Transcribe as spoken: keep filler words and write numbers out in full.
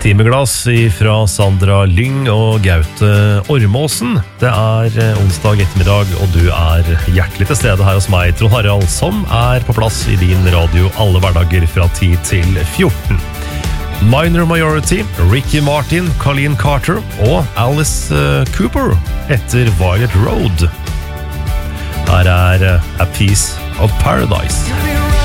Timeglass fra Sandra Lyng og Gaute Ormåsen. Det er onsdag ettermiddag, og du er hjertelig til stede her hos meg, Trond Harald, som er på plass i din radio alle hverdager fra ti til fjorten. Minor Majority, Ricky Martin, Colleen Carter og Alice Cooper etter Violet Road. Her er A Piece of Paradise.